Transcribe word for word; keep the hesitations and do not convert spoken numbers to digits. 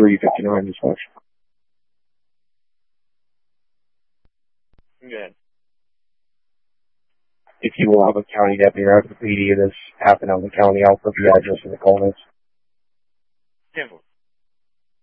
three fifty-nine dispatch. Good. If you will have a county deputy or have the P D of this happen on the county, I'll put the address in the call notes. Simple.